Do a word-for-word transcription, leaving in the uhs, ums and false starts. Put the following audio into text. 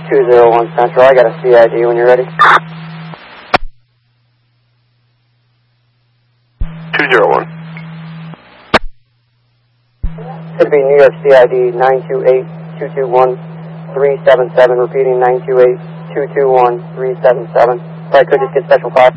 two zero one Central, I got a C I D when you're ready. two zero one. Should be New York C I D nine two eight two two one three seven seven, repeating nine two eight two two one three seven seven. If I could just get special five.